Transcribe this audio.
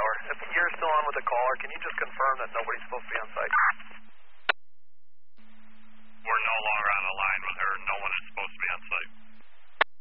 Tower. If you're still on with the caller, can you just confirm that nobody's supposed to be on site?